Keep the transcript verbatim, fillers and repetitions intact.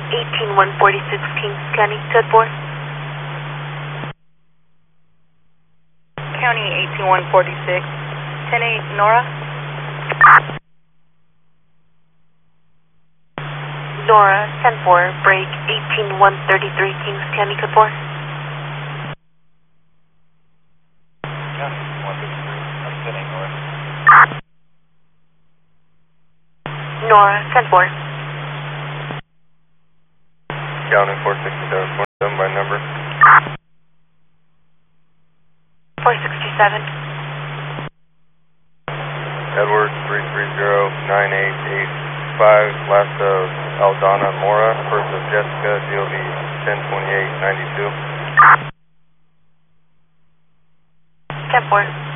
eighteen one forty-six Kings County, ten four. County eighteen one forty-six, ten eight Nora. Nora, ten four, break eighteen one thirty-three Kings County, ten four. County one thirty-three, I'm ten eight Nora. Nora, ten four. County four sixty-seven, twenty-seven by number. four sixty-seven. Edwards three three zero nine eight eight five, last of Aldana Mora, first of Jessica, D O V ten twenty-eight ninety-two. ten four.